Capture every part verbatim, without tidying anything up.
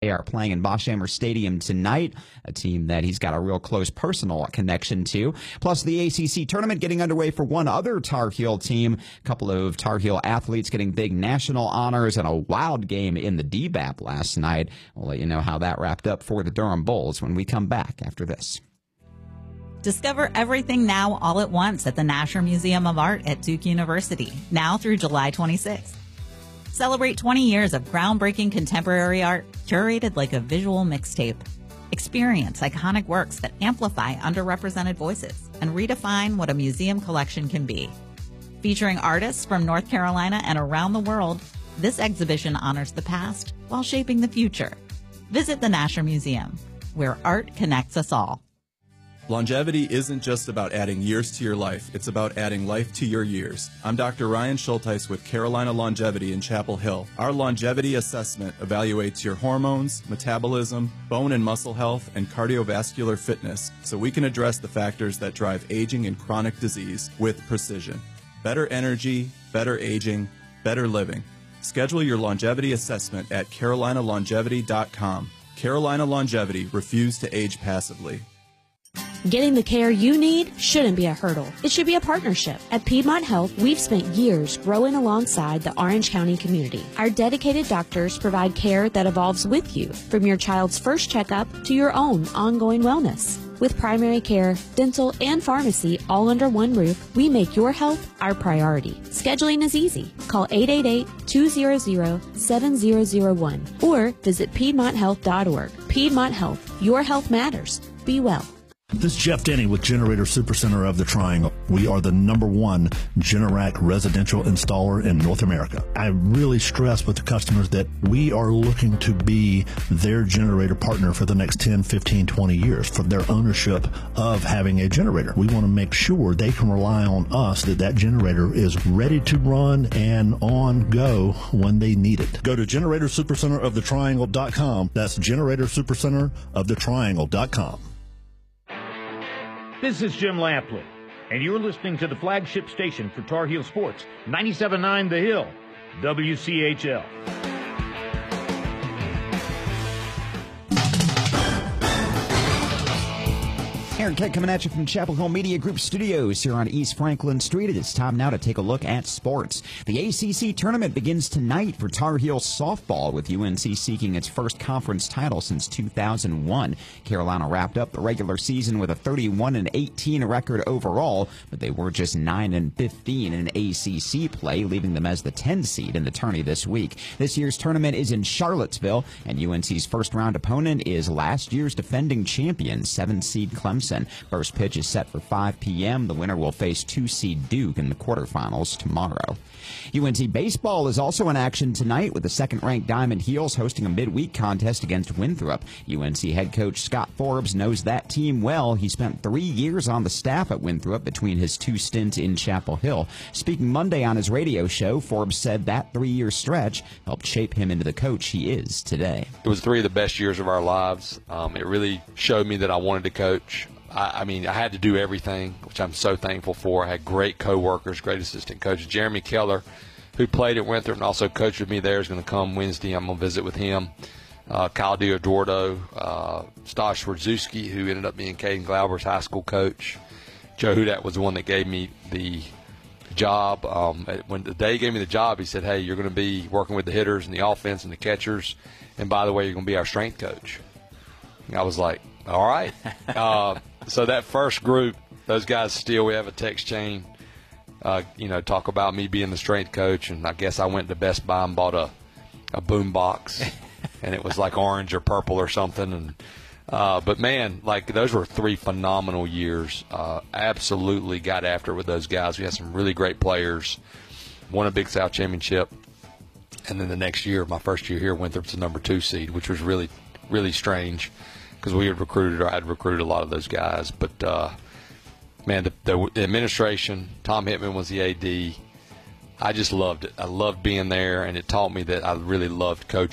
They are playing in Boshammer Stadium tonight, a team that he's got a real close personal connection to. Plus, the A C C tournament getting underway for one other Tar Heel team. A couple of Tar Heel athletes getting big national honors and a wild game in the D B A P last night. We'll let you know how that wrapped up for the Durham Bulls when we come back after this. Discover everything now all at once at the Nasher Museum of Art at Duke University, now through July twenty-sixth. Celebrate twenty years of groundbreaking contemporary art curated like a visual mixtape. Experience iconic works that amplify underrepresented voices and redefine what a museum collection can be. Featuring artists from North Carolina and around the world, this exhibition honors the past while shaping the future. Visit the Nasher Museum, where art connects us all. Longevity isn't just about adding years to your life, it's about adding life to your years. I'm Doctor Ryan Schulteis with Carolina Longevity in Chapel Hill. Our longevity assessment evaluates your hormones, metabolism, bone and muscle health, and cardiovascular fitness so we can address the factors that drive aging and chronic disease with precision. Better energy, better aging, better living. Schedule your longevity assessment at carolina longevity dot com. Carolina Longevity, refuse to age passively. Getting the care you need shouldn't be a hurdle. It should be a partnership. At Piedmont Health, we've spent years growing alongside the Orange County community. Our dedicated doctors provide care that evolves with you, from your child's first checkup to your own ongoing wellness. With primary care, dental, and pharmacy all under one roof, we make your health our priority. Scheduling is easy. Call eight eight eight, two hundred, seven zero zero one or visit piedmont health dot org. Piedmont Health. Your health matters. Be well. This is Jeff Denny with Generator Supercenter of the Triangle. We are the number one Generac residential installer in North America. I really stress with the customers that we are looking to be their generator partner for the next ten, fifteen, twenty years for their ownership of having a generator. We want to make sure they can rely on us that that generator is ready to run and on go when they need it. Go to generator supercenter of the triangle dot com. That's generator supercenter of the triangle dot com. This is Jim Lampley, and you're listening to the flagship station for Tar Heel Sports, ninety-seven point nine The Hill, W C H L. Aaron Kent coming at you from Chapel Hill Media Group Studios here on East Franklin Street. It is time now to take a look at sports. The A C C tournament begins tonight for Tar Heel softball, with U N C seeking its first conference title since two thousand one. Carolina wrapped up the regular season with a thirty-one and eighteen record overall, but they were just nine and fifteen in A C C play, leaving them as the ten seed in the tourney this week. This year's tournament is in Charlottesville, and U N C's first round opponent is last year's defending champion, seven seed Clemson. First pitch is set for five p.m. The winner will face two seed Duke in the quarterfinals tomorrow. U N C baseball is also in action tonight, with the second-ranked Diamond Heels hosting a midweek contest against Winthrop. U N C head coach Scott Forbes knows that team well. He spent three years on the staff at Winthrop between his two stints in Chapel Hill. Speaking Monday on his radio show, Forbes said that three-year stretch helped shape him into the coach he is today. It was three of the best years of our lives. Um, it really showed me that I wanted to coach. I, I mean, I had to do everything, which I'm so thankful for. I had great co-workers, great assistant coaches. Jeremy Keller, who played at Winthrop and also coached with me there, is going to come Wednesday. I'm going to visit with him. Uh, Kyle Diodordo, uh, Stosh Wrzewski, who ended up being Caden Glauber's high school coach. Joe Hudak was the one that gave me the job. Um, when the day he gave me the job, he said, hey, you're going to be working with the hitters and the offense and the catchers, and by the way, you're going to be our strength coach. And I was like, all right. Uh, so that first group, those guys still, we have a text chain, uh, you know, talk about me being the strength coach, and I guess I went to Best Buy and bought a, a boom box, and it was like orange or purple or something. And uh, but, man, like those were three phenomenal years. Uh, absolutely got after it with those guys. We had some really great players, won a Big South championship, and then the next year, my first year here, Winthrop's the number two seed, which was really, really strange, because we had recruited, or I had recruited a lot of those guys. But, uh, man, the, the, the administration, Tom Hittman was the A D. I just loved it. I loved being there, and it taught me that I really loved coaching.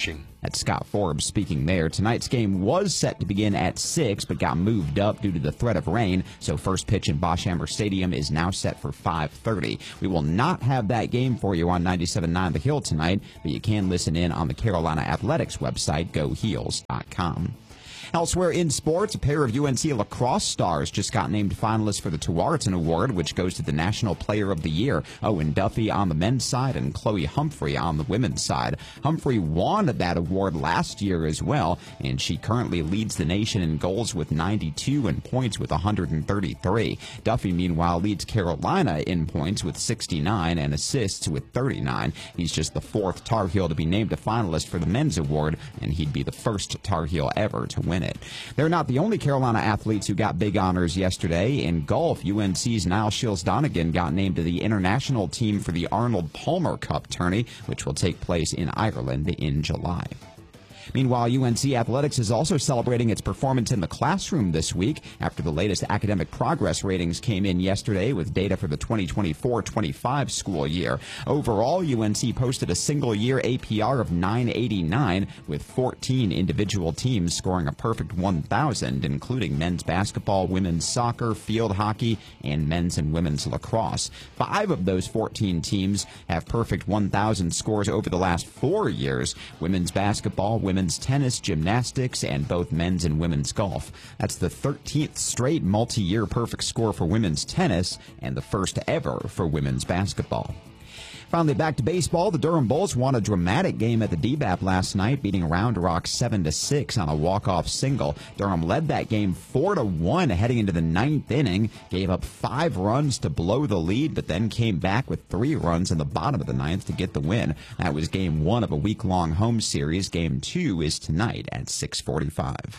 That's Scott Forbes speaking there. Tonight's game was set to begin at six, but got moved up due to the threat of rain, so first pitch in Boschhammer Stadium is now set for five thirty. We will not have that game for you on ninety-seven point nine The Hill tonight, but you can listen in on the Carolina Athletics website, go heels dot com. Elsewhere in sports, a pair of U N C lacrosse stars just got named finalists for the Tewaaraton Award, which goes to the National Player of the Year. Owen Duffy on the men's side and Chloe Humphrey on the women's side. Humphrey won that award last year as well, and she currently leads the nation in goals with ninety-two and points with one hundred thirty-three. Duffy, meanwhile, leads Carolina in points with sixty-nine and assists with thirty-nine. He's just the fourth Tar Heel to be named a finalist for the men's award, and he'd be the first Tar Heel ever to win it. They're not the only Carolina athletes who got big honors yesterday. In golf, U N C's Niall Shields-Donegan got named to the international team for the Arnold Palmer Cup tourney, which will take place in Ireland in July. Meanwhile, U N C Athletics is also celebrating its performance in the classroom this week after the latest academic progress ratings came in yesterday with data for the twenty twenty-four twenty-five school year. Overall, U N C posted a single-year A P R of nine eighty-nine, with fourteen individual teams scoring a perfect one thousand, including men's basketball, women's soccer, field hockey, and men's and women's lacrosse. Five of those fourteen teams have perfect one thousand scores over the last four years. Women's basketball, women's Women's tennis, gymnastics, and both men's and women's golf. That's the thirteenth straight multi-year perfect score for women's tennis and the first ever for women's basketball. Finally, back to baseball. The Durham Bulls won a dramatic game at the D B A P last night, beating Round Rock seven to six on a walk-off single. Durham led that game four to one heading into the ninth inning, gave up five runs to blow the lead, but then came back with three runs in the bottom of the ninth to get the win. That was game one of a week-long home series. Game two is tonight at six forty-five.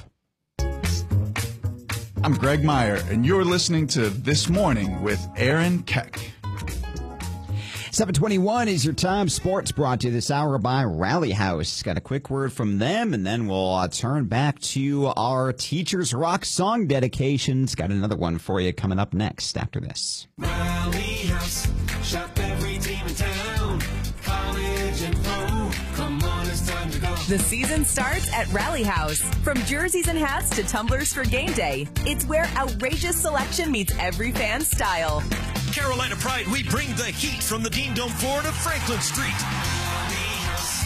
I'm Greg Meyer, and you're listening to This Morning with Aaron Keck. seven twenty-one is your time. Sports brought to you this hour by Rally House. Got a quick word from them, and then we'll uh, turn back to our Teachers Rock song dedications. Got another one for you coming up next after this. Rally House, shop every team in town, college and pro. Come on, it's time to go. The season starts at Rally House. From jerseys and hats to tumblers for game day, it's where outrageous selection meets every fan's style. Carolina Pride, we bring the heat from the Dean Dome floor to Franklin Street. Rally House,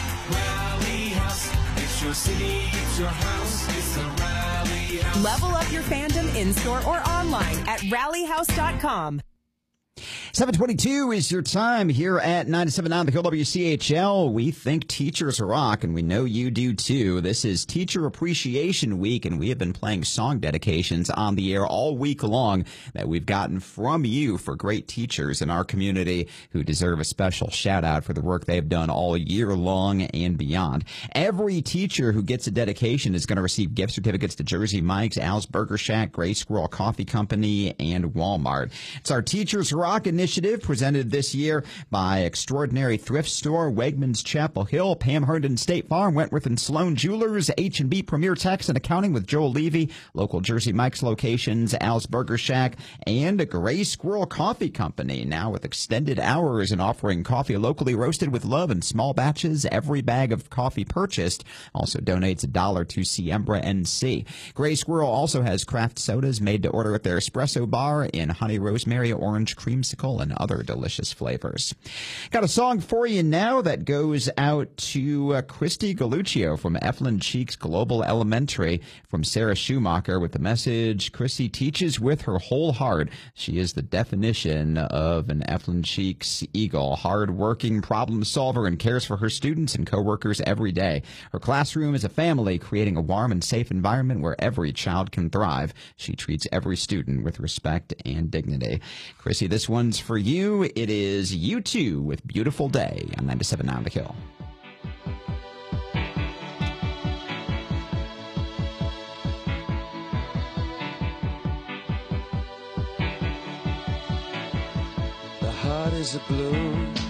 Rally House, it's your city, it's your house, it's a Rally House. Level up your fandom in-store or online at rally house dot com. seven twenty-two is your time here at ninety-seven point nine The Hill W C H L. We think teachers rock, and we know you do too. This is Teacher Appreciation Week, and we have been playing song dedications on the air all week long that we've gotten from you for great teachers in our community who deserve a special shout out for the work they've done all year long and beyond. Every teacher who gets a dedication is going to receive gift certificates to Jersey Mike's, Al's Burger Shack, Gray Squirrel Coffee Company, and Walmart. It's our Teachers Rock initiative presented this year by Extraordinary Thrift Store, Wegmans Chapel Hill, Pam Herndon State Farm, Wentworth and Sloan Jewelers, H and B Premier Tax and Accounting with Joel Levy, local Jersey Mike's locations, Al's Burger Shack, and Gray Squirrel Coffee Company, now with extended hours and offering coffee locally roasted with love in small batches. Every bag of coffee purchased also donates a dollar to Siembra N C. Gray Squirrel also has craft sodas made to order at their espresso bar in honey rosemary, orange creamsicle, and other delicious flavors. Got a song for you now that goes out to uh, Christy Galuccio from Eflin Cheeks Global Elementary, from Sarah Schumacher with the message, Christy teaches with her whole heart. She is the definition of an Eflin Cheeks eagle, hard-working problem solver, and cares for her students and coworkers every day. Her classroom is a family, creating a warm and safe environment where every child can thrive. She treats every student with respect and dignity. Chrissy, this one's for you. It is U two with Beautiful Day on ninety-seven point nine The Hill. The heart is a blue.